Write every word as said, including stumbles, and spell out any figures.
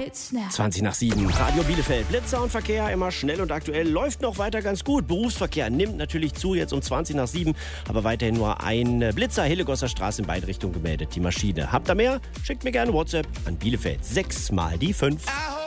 hits now. zwanzig nach sieben, Radio Bielefeld. Blitzer und Verkehr immer schnell und aktuell. Läuft noch weiter ganz gut. Berufsverkehr nimmt natürlich zu, jetzt um zwanzig nach sieben. Aber weiterhin nur ein Blitzer, Hillegosser Straße in beide Richtungen gemeldet. Die Maschine. Habt ihr mehr? Schickt mir gerne WhatsApp an Bielefeld. Sechs mal die fünf.